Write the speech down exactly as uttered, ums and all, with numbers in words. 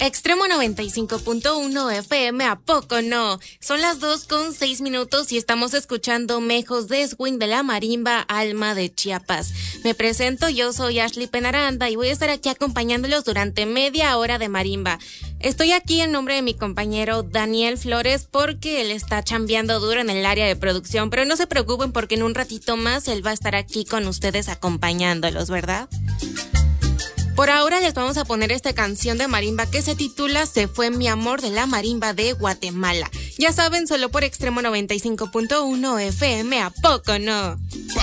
Extremo noventa y cinco punto uno F M, ¿a poco no? Son las dos con seis minutos y estamos escuchando Mejos de Swing de la marimba Alma de Chiapas. Me presento, yo soy Ashley Penaranda y voy a estar aquí acompañándolos durante media hora de marimba. Estoy aquí en nombre de mi compañero Daniel Flores porque él está chambeando duro en el área de producción, pero no se preocupen porque en un ratito más él va a estar aquí con ustedes acompañándolos, ¿verdad? Por ahora les vamos a poner esta canción de marimba que se titula Se fue mi amor, de la marimba de Guatemala. Ya saben, solo por Extremo noventa y cinco punto uno F M, ¿a poco no?